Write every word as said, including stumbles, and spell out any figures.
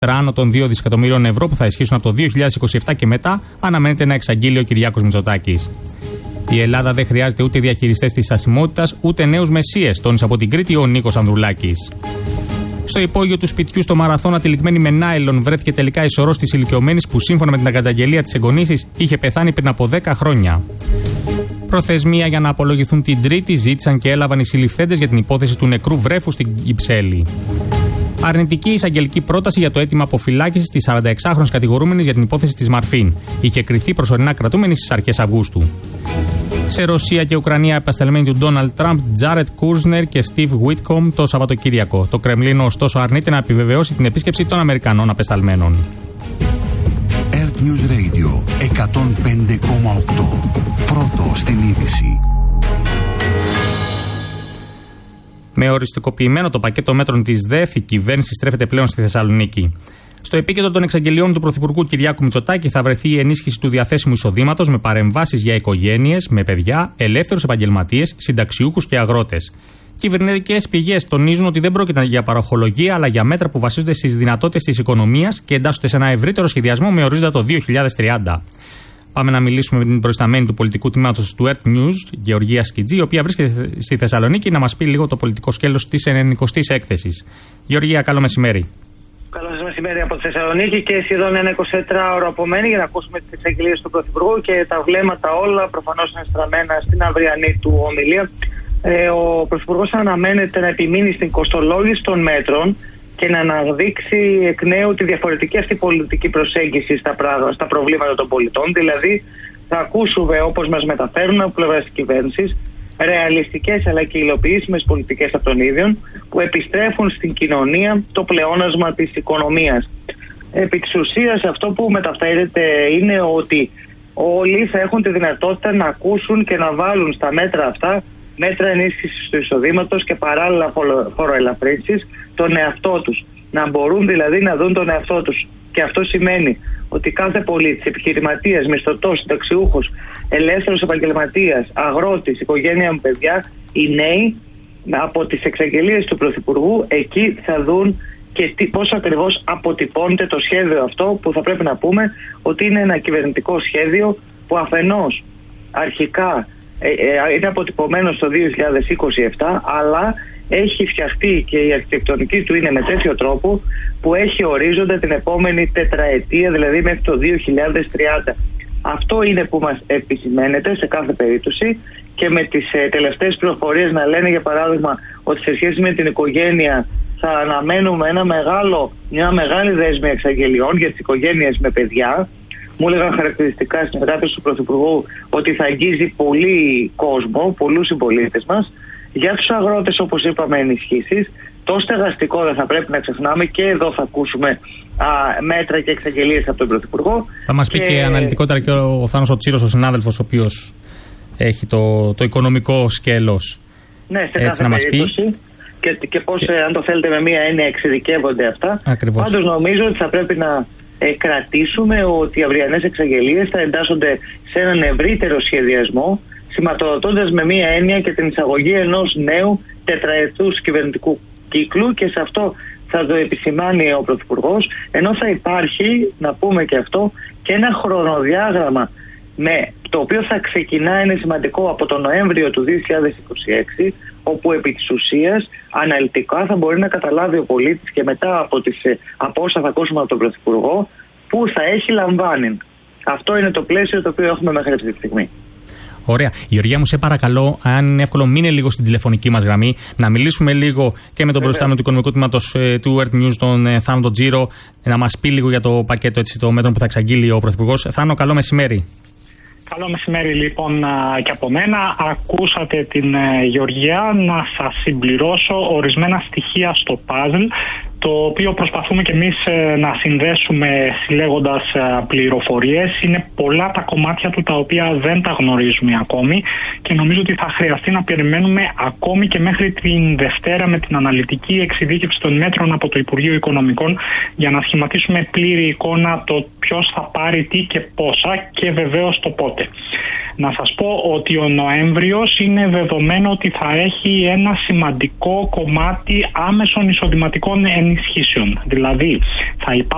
άνω των δύο δισεκατομμυρίων ευρώ που θα ισχύσουν από το δύο χιλιάδες είκοσι επτά και μετά, αναμένεται να εξαγγείλει ο Κυριάκος Μητσοτάκης. Η Ελλάδα δεν χρειάζεται ούτε διαχειριστές της στασιμότητας, ούτε νέους μεσίες, τόνισε από την Κρήτη ο Νίκος Ανδρουλάκης. Στο υπόγειο του σπιτιού στο Μαραθώνα, τυλιγμένη με νάιλον, βρέθηκε τελικά η σωρός της ηλικιωμένης που σύμφωνα με την καταγγελία της εγγονήσης είχε πεθάνει πριν από δέκα χρόνια. Προθεσμία για να απολογηθούν την Τρίτη ζήτησαν και έλαβαν οι συλληφθέντες για την υπόθεση του νεκρού βρέφου στην Κυψέλη. Αρνητική εισαγγελική πρόταση για το αίτημα αποφυλάκησης της σαρανταεξάχρονης κατηγορούμενης για την υπόθεση της Μαρφίν. Είχε κριθεί προσωρινά κρατούμενη στις αρχές Αυγούστου. Σε Ρωσία και Ουκρανία, απεσταλμένοι του Ντόναλντ Τραμπ, Τζάρετ Κούρσνερ και Στιβ Βίτκομ το Σαββατοκύριακο. Το Κρεμλίνο, ωστόσο, αρνείται να επιβεβαιώσει την επίσκεψη των Αμερικανών απεσταλμένων. Earth News Radio εκατόν πέντε κόμμα οκτώ. Πρώτο στην είδηση. Με οριστικοποιημένο το πακέτο μέτρων της ΔΕΘ, η κυβέρνηση στρέφεται πλέον στη Θεσσαλονίκη. Στο επίκεντρο των εξαγγελιών του Πρωθυπουργού Κυριάκου Μητσοτάκη θα βρεθεί η ενίσχυση του διαθέσιμου εισοδήματος με παρεμβάσεις για οικογένειες, με παιδιά, ελεύθερους επαγγελματίες, συνταξιούχους και αγρότες. Κυβερνητικές πηγές τονίζουν ότι δεν πρόκειται για παροχολογία, αλλά για μέτρα που βασίζονται στις δυνατότητες της οικονομίας και εντάσσονται σε ένα ευρύτερο σχεδιασμό με ορίζοντα το δύο χιλιάδες τριάντα. Πάμε να μιλήσουμε με την προϊσταμένη του πολιτικού τμήματος του Earth News, Γεωργία Σκιτζή, η οποία βρίσκεται στη Θεσσαλονίκη, να μας πει λίγο το πολιτικό σκέλος της ενενηκοστής έκθεσης. Γεωργία, καλό μεσημέρι. Καλό σας μεσημέρι από τη Θεσσαλονίκη και σχεδόν ένα εικοσιτετράωρο απομένει για να ακούσουμε τις εξαγγελίες του Πρωθυπουργού και τα βλέμματα όλα προφανώς είναι στραμμένα στην αυριανή του ομιλία. Ε, ο Πρωθυπουργός αναμένεται να επιμείνει στην κοστολόγηση των μέτρων και να αναδείξει εκ νέου τη διαφορετική αυτή πολιτική προσέγγιση στα, πρά... στα προβλήματα των πολιτών. Δηλαδή, θα ακούσουμε, όπως μας μεταφέρουν από πλευράς της κυβέρνησης, ρεαλιστικές αλλά και υλοποιήσιμες πολιτικές από τον ίδιο που επιστρέφουν στην κοινωνία το πλεόνασμα της οικονομίας. Επί της ουσίας, αυτό που μεταφέρεται είναι ότι όλοι θα έχουν τη δυνατότητα να ακούσουν και να βάλουν στα μέτρα αυτά μέτρα ενίσχυσης του εισοδήματος και παράλληλα φοροελαφρύνσεις τον εαυτό τους. Να μπορούν δηλαδή να δουν τον εαυτό τους. Και αυτό σημαίνει ότι κάθε πολίτης, επιχειρηματίας, μισθωτός, συνταξιούχος, ελεύθερος επαγγελματίας, αγρότης, οικογένεια με παιδιά, οι νέοι από τις εξαγγελίες του Πρωθυπουργού εκεί θα δουν και τι, πώς ακριβώς αποτυπώνεται το σχέδιο αυτό, που θα πρέπει να πούμε ότι είναι ένα κυβερνητικό σχέδιο που αφενός αρχικά ε, ε, είναι αποτυπωμένο στο δύο χιλιάδες είκοσι επτά, αλλά έχει φτιαχτεί και η αρχιτεκτονική του είναι με τέτοιο τρόπο που έχει ορίζοντα την επόμενη τετραετία, δηλαδή μέχρι το δύο χιλιάδες τριάντα. Αυτό είναι που μας επισημαίνεται σε κάθε περίπτωση και με τις ε, τελευταίες πληροφορίες να λένε για παράδειγμα ότι σε σχέση με την οικογένεια θα αναμένουμε ένα μεγάλο, μια μεγάλη δέσμη εξαγγελιών για τις οικογένειες με παιδιά. Μου έλεγαν χαρακτηριστικά στην μετάφραση του Πρωθυπουργού ότι θα αγγίζει πολύ κόσμο, πολλούς συμπολίτες μας. Για τους αγρότες, όπως είπαμε, ενισχύσεις. Το στεγαστικό δεν θα πρέπει να ξεχνάμε και εδώ θα ακούσουμε α, μέτρα και εξαγγελίες από τον Πρωθυπουργό. Θα μας και... πει και αναλυτικότερα και ο Θάνος ο Τσίρος, ο συνάδελφος, ο οποίος έχει το, το οικονομικό σκέλος. Ναι, σε κάθε περίπτωση. Και, και πώς, και... αν το θέλετε με μία έννοια, εξειδικεύονται αυτά. Ακριβώς. Πάντως νομίζω ότι θα πρέπει να ε, κρατήσουμε ότι οι αυριανές εξαγγελίες θα εντάσσονται σε έναν ευρύτερο σχεδιασμό, σηματοδοτώντας με μία έννοια και την εισαγωγή ενός νέου τετραετούς κυβερνητικού κύκλου, και σε αυτό θα το επισημάνει ο Πρωθυπουργός, ενώ θα υπάρχει, να πούμε και αυτό, και ένα χρονοδιάγραμμα με το οποίο θα ξεκινά, είναι σημαντικό, από τον Νοέμβριο του δύο χιλιάδες είκοσι έξι, όπου επί της ουσίας αναλυτικά θα μπορεί να καταλάβει ο πολίτης και μετά από, τις, από όσα θα ακούσουμε από τον Πρωθυπουργό που θα έχει λαμβάνει. Αυτό είναι το πλαίσιο το οποίο έχουμε μέχρι αυτή τη στιγμή. Ωραία. Γεωργία μου, σε παρακαλώ, αν είναι εύκολο, μείνε λίγο στην τηλεφωνική μας γραμμή, να μιλήσουμε λίγο και με τον προϊστάμενο του Οικονομικού Τμήματος ε, του Earth News, τον ε, Θάνο τον Τζίρο, να μας πει λίγο για το πακέτο έτσι, των μέτρων που θα εξαγγείλει ο Πρωθυπουργός. Θάνο, καλό μεσημέρι. Καλό μεσημέρι λοιπόν και από μένα. Ακούσατε την Γεωργία. Να σας συμπληρώσω ορισμένα στοιχεία στο παζλ, το οποίο προσπαθούμε και εμείς να συνδέσουμε συλλέγοντας πληροφορίες. Είναι πολλά τα κομμάτια του τα οποία δεν τα γνωρίζουμε ακόμη και νομίζω ότι θα χρειαστεί να περιμένουμε ακόμη και μέχρι την Δευτέρα με την αναλυτική εξειδίκευση των μέτρων από το Υπουργείο Οικονομικών για να σχηματίσουμε πλήρη εικόνα το ποιος θα πάρει τι και πόσα και βεβαίως το πότε. Να σας πω ότι ο Νοέμβριος είναι δεδομένο ότι θα έχει ένα σημαντικό κομμάτι άμεσων εισοδηματικών ενισχύσεων. Δηλαδή θα